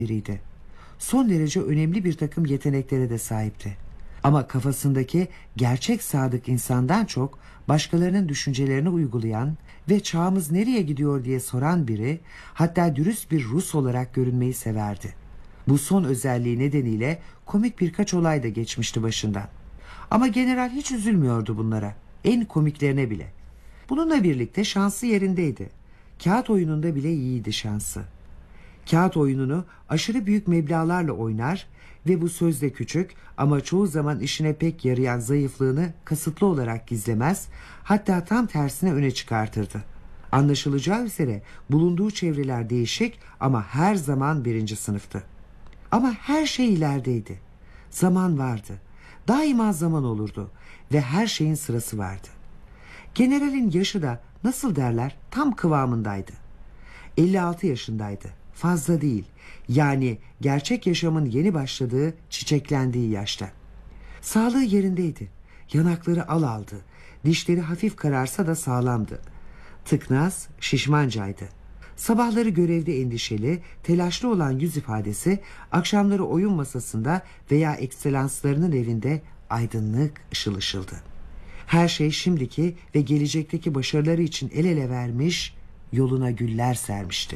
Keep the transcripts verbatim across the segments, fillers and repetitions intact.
biriydi. Son derece önemli bir takım yeteneklere de sahipti. Ama kafasındaki gerçek sadık insandan çok başkalarının düşüncelerini uygulayan ve çağımız nereye gidiyor diye soran biri, hatta dürüst bir Rus olarak görünmeyi severdi. Bu son özelliği nedeniyle komik birkaç olay da geçmişti başından. Ama general hiç üzülmüyordu bunlara, en komiklerine bile. Bununla birlikte şansı yerindeydi. Kağıt oyununda bile iyiydi şansı. Kağıt oyununu aşırı büyük meblağlarla oynar ve bu sözde küçük ama çoğu zaman işine pek yarayan zayıflığını kasıtlı olarak gizlemez, hatta tam tersine öne çıkartırdı. Anlaşılacağı üzere bulunduğu çevreler değişik ama her zaman birinci sınıftı. Ama her şey ilerideydi. Zaman vardı. Daima zaman olurdu ve her şeyin sırası vardı. Generalin yaşı da nasıl derler tam kıvamındaydı. elli altı yaşındaydı. Fazla değil. Yani gerçek yaşamın yeni başladığı, çiçeklendiği yaşta. Sağlığı yerindeydi. Yanakları al aldı. Dişleri hafif kararsa da sağlamdı. Tıknaz, şişmancaydı. Sabahları görevde endişeli, telaşlı olan yüz ifadesi, akşamları oyun masasında veya ekselanslarının evinde aydınlık, ışıl ışıldı. Her şey şimdiki ve gelecekteki başarıları için el ele vermiş, yoluna güller sermişti.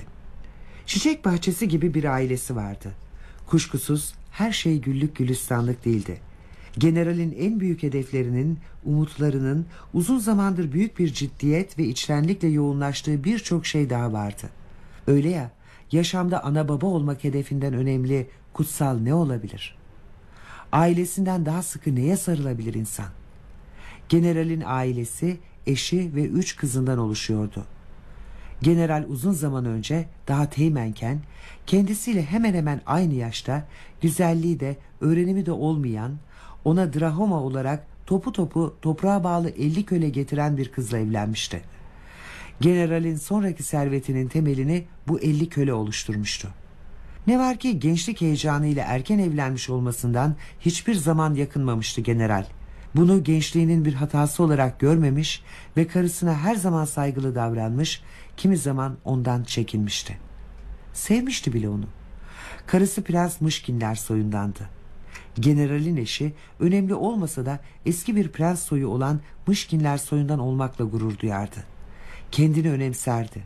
Çiçek bahçesi gibi bir ailesi vardı. Kuşkusuz her şey güllük gülistanlık değildi. Generalin en büyük hedeflerinin, umutlarının uzun zamandır büyük bir ciddiyet ve içtenlikle yoğunlaştığı birçok şey daha vardı. Öyle ya, yaşamda ana baba olmak hedefinden önemli, kutsal ne olabilir? Ailesinden daha sıkı neye sarılabilir insan? Generalin ailesi, eşi ve üç kızından oluşuyordu. General uzun zaman önce daha teğmenken kendisiyle hemen hemen aynı yaşta, güzelliği de öğrenimi de olmayan, ona Drahoma olarak topu topu toprağa bağlı elli köle getiren bir kızla evlenmişti. Generalin sonraki servetinin temelini bu elli köle oluşturmuştu. Ne var ki gençlik heyecanıyla erken evlenmiş olmasından hiçbir zaman yakınmamıştı general. Bunu gençliğinin bir hatası olarak görmemiş ve karısına her zaman saygılı davranmış, kimi zaman ondan çekinmişti. Sevmişti bile onu. Karısı Prens Mışkinler soyundandı. Generalin eşi önemli olmasa da eski bir prens soyu olan Mışkinler soyundan olmakla gurur duyardı. Kendini önemserdi.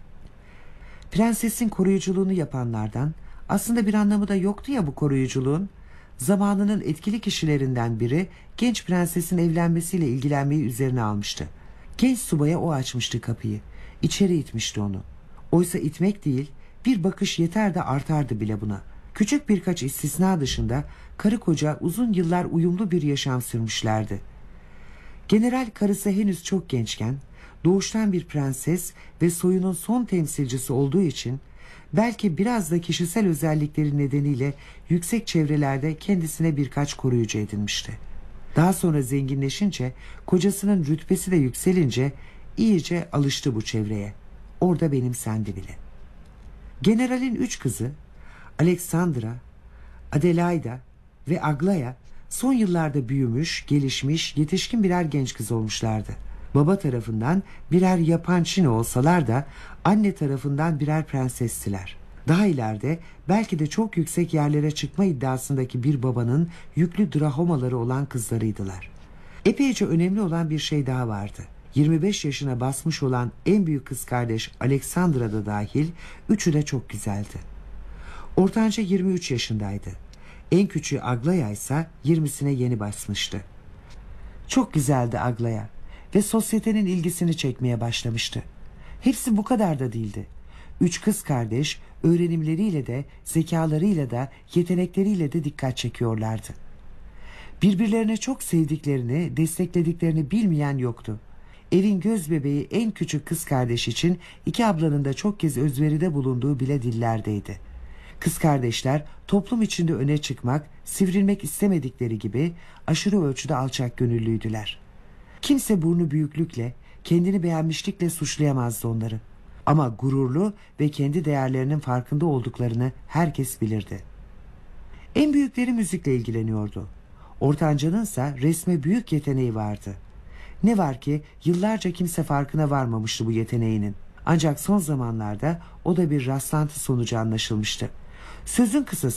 Prensesin koruyuculuğunu yapanlardan, aslında bir anlamı da yoktu ya bu koruyuculuğun, zamanının etkili kişilerinden biri genç prensesin evlenmesiyle ilgilenmeyi üzerine almıştı. Genç subaya o açmıştı kapıyı. İçeri itmişti onu. Oysa itmek değil, bir bakış yeter de artardı bile buna. Küçük birkaç istisna dışında karı koca uzun yıllar uyumlu bir yaşam sürmüşlerdi. General karısı henüz çok gençken, doğuştan bir prenses ve soyunun son temsilcisi olduğu için belki biraz da kişisel özellikleri nedeniyle yüksek çevrelerde kendisine birkaç koruyucu edinmişti. Daha sonra zenginleşince, kocasının rütbesi de yükselince iyice alıştı bu çevreye. Orada benimsendi bile. Generalin üç kızı Alexandra, Adelaida ve Aglaya son yıllarda büyümüş, gelişmiş, yetişkin birer genç kız olmuşlardı. Baba tarafından birer yapan Çin olsalar da anne tarafından birer prensestiler. Daha ileride belki de çok yüksek yerlere çıkma iddiasındaki bir babanın yüklü drahomaları olan kızlarıydılar. Epeyce önemli olan bir şey daha vardı. yirmi beş yaşına basmış olan en büyük kız kardeş Alexandra da dahil üçü de çok güzeldi. Ortanca yirmi üç yaşındaydı. En küçüğü Aglaya ise yirmisine yeni basmıştı. Çok güzeldi Aglaya ve sosyetenin ilgisini çekmeye başlamıştı. Hepsi bu kadar da değildi. Üç kız kardeş öğrenimleriyle de, zekalarıyla da, yetenekleriyle de dikkat çekiyorlardı. Birbirlerine çok sevdiklerini, desteklediklerini bilmeyen yoktu. Evin göz bebeği en küçük kız kardeş için iki ablanın da çok kez özveride bulunduğu bile dillerdeydi. Kız kardeşler toplum içinde öne çıkmak, sivrilmek istemedikleri gibi aşırı ölçüde alçak gönüllüydüler. Kimse burnu büyüklükle, kendini beğenmişlikle suçlayamazdı onları. Ama gururlu ve kendi değerlerinin farkında olduklarını herkes bilirdi. En büyükleri müzikle ilgileniyordu. Ortancanınsa resme büyük yeteneği vardı. Ne var ki yıllarca kimse farkına varmamıştı bu yeteneğinin. Ancak son zamanlarda o da bir rastlantı sonucu anlaşılmıştı. Sözün kısası